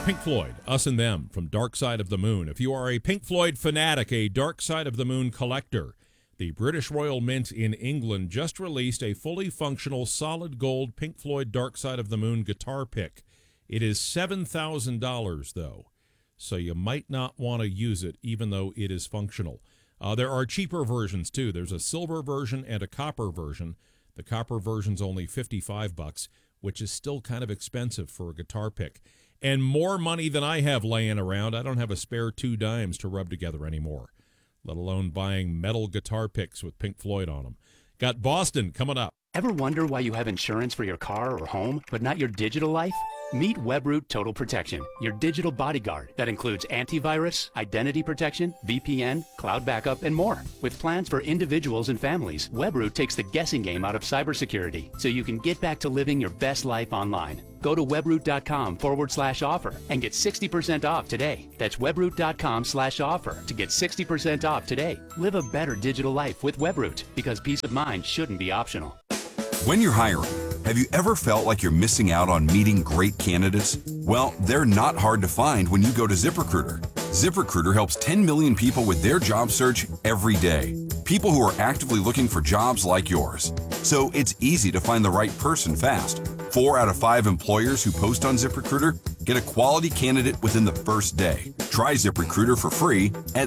Pink Floyd, Us and Them from Dark Side of the Moon. If you are a Pink Floyd fanatic, a Dark Side of the Moon collector, the British Royal Mint in England just released a fully functional solid gold Pink Floyd Dark Side of the Moon guitar pick. It is $7,000 though, so you might not want to use it even though it is functional. There are cheaper versions too. There's a silver version and a copper version. The copper version's only $55, which is still kind of expensive for a guitar pick. And more money than I have laying around. I don't have a spare 2 dimes to rub together anymore, let alone buying metal guitar picks with Pink Floyd on them. Got Boston coming up. Ever wonder why you have insurance for your car or home, but not your digital life? Meet Webroot Total Protection, your digital bodyguard that includes antivirus, identity protection, VPN, cloud backup, and more. With plans for individuals and families, Webroot takes the guessing game out of cybersecurity so you can get back to living your best life online. Go to webroot.com/offer and get 60% off today. That's webroot.com/offer to get 60% off today. Live a better digital life with Webroot, because peace of mind shouldn't be optional. When you're hiring, have you ever felt like you're missing out on meeting great candidates? Well, they're not hard to find when you go to ZipRecruiter. ZipRecruiter helps 10 million people with their job search every day. People who are actively looking for jobs like yours. So it's easy to find the right person fast. 4 out of 5 employers who post on ZipRecruiter get a quality candidate within the first day. Try ZipRecruiter for free at